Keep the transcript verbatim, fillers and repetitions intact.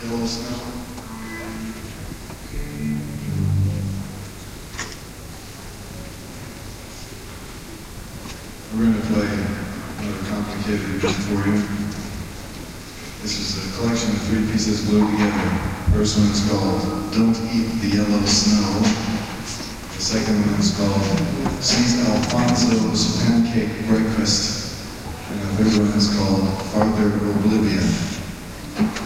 Yellow Snow. We're going to play another complicated beat for you. This is a collection of three pieces glued together. First one is called Don't Eat the Yellow Snow. The second one is called Sees Alfonso's Pancake Breakfast. And the third one is called Farther Oblivion.